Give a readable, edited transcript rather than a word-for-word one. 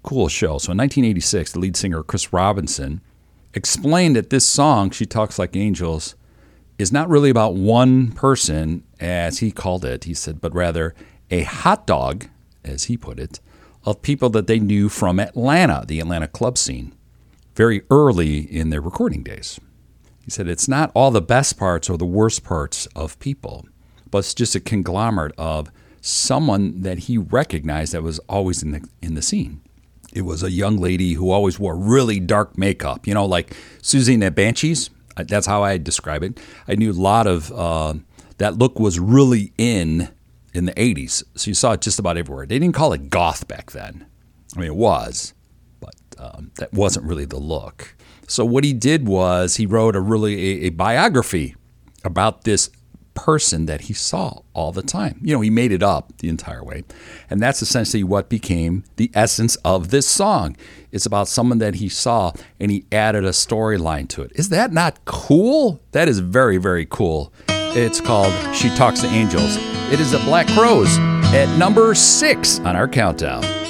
cool show. So in 1986, the lead singer, Chris Robinson, explained that this song, She Talks Like Angels, is not really about one person, as he called it. He said, but rather a hot dog, as he put it, of people that they knew from Atlanta, the Atlanta club scene, very early in their recording days. He said, it's not all the best parts or the worst parts of people, but it's just a conglomerate of someone that he recognized that was always in the scene. It was a young lady who always wore really dark makeup, like Susie and the Banshees. That's how I describe it. I knew a lot of that look was really in the 80s. So you saw it just about everywhere. They didn't call it goth back then. I mean, it was, but that wasn't really the look. So what he did was he wrote a biography about this person that he saw all the time. He made it up the entire way. And that's essentially what became the essence of this song. It's about someone that he saw, and he added a storyline to it. Is that not cool? That is very, very cool. It's called She Talks to Angels. It is the Black Crowes at number 6 on our countdown.